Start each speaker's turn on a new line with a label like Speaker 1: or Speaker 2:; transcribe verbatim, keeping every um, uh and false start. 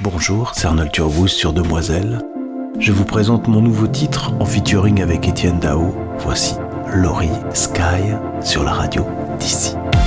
Speaker 1: Bonjour, c'est Arnold Turbouz sur Demoiselle. Je vous présente mon nouveau titre en featuring avec Étienne Dao. Voici Laurie Sky sur la radio d'ici.